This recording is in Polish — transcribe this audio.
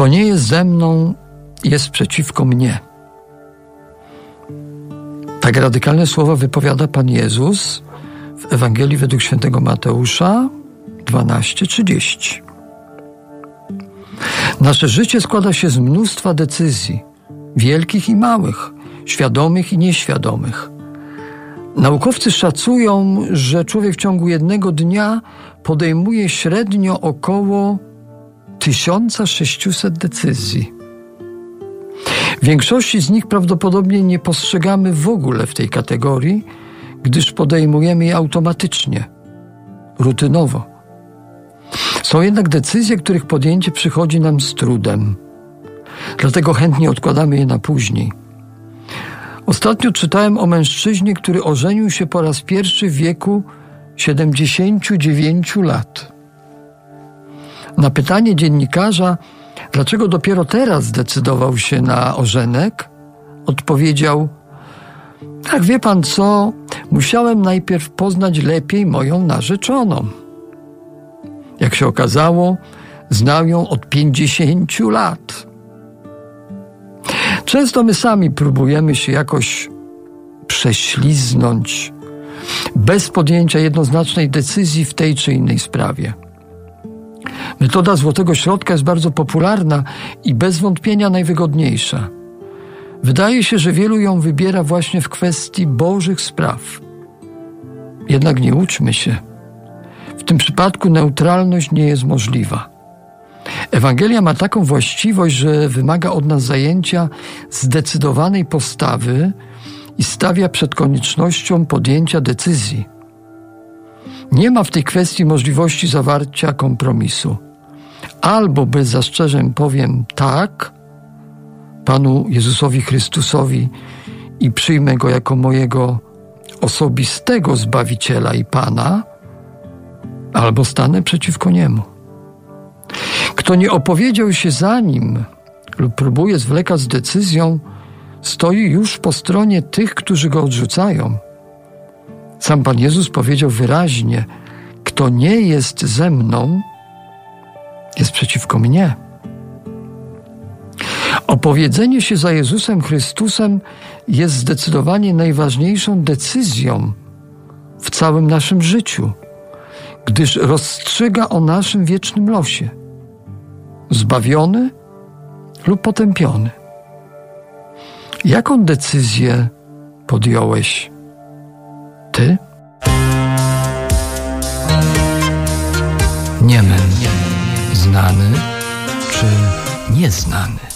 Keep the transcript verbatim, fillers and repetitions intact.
Kto nie jest ze mną, jest przeciwko mnie. Tak radykalne słowa wypowiada Pan Jezus w Ewangelii według świętego Mateusza dwanaście trzydzieści. Nasze życie składa się z mnóstwa decyzji, wielkich i małych, świadomych i nieświadomych. Naukowcy szacują, że człowiek w ciągu jednego dnia podejmuje średnio około tysiąc sześćset decyzji. Większości z nich prawdopodobnie nie postrzegamy w ogóle w tej kategorii, gdyż podejmujemy je automatycznie, rutynowo. Są jednak decyzje, których podjęcie przychodzi nam z trudem. Dlatego chętnie odkładamy je na później. Ostatnio czytałem o mężczyźnie, który ożenił się po raz pierwszy w wieku siedemdziesięciu dziewięciu lat. Na pytanie dziennikarza, dlaczego dopiero teraz zdecydował się na ożenek, odpowiedział: tak, wie pan co, musiałem najpierw poznać lepiej moją narzeczoną. Jak się okazało, znał ją od pięćdziesięciu lat. Często my sami próbujemy się jakoś prześliznąć bez podjęcia jednoznacznej decyzji w tej czy innej sprawie. Metoda złotego środka jest bardzo popularna i bez wątpienia najwygodniejsza. Wydaje się, że wielu ją wybiera właśnie w kwestii bożych spraw. Jednak nie łudźmy się. W tym przypadku neutralność nie jest możliwa. Ewangelia ma taką właściwość, że wymaga od nas zajęcia zdecydowanej postawy i stawia przed koniecznością podjęcia decyzji. Nie ma w tej kwestii możliwości zawarcia kompromisu. Albo bez zastrzeżeń powiem tak Panu Jezusowi Chrystusowi i przyjmę Go jako mojego osobistego Zbawiciela i Pana, albo stanę przeciwko Niemu. Kto nie opowiedział się za Nim lub próbuje zwlekać z decyzją, stoi już po stronie tych, którzy Go odrzucają. Sam Pan Jezus powiedział wyraźnie: kto nie jest ze mną, jest przeciwko mnie. Opowiedzenie się za Jezusem Chrystusem jest zdecydowanie najważniejszą decyzją w całym naszym życiu, gdyż rozstrzyga o naszym wiecznym losie. Zbawiony lub potępiony. Jaką decyzję podjąłeś ty? Niemen, znany czy nieznany?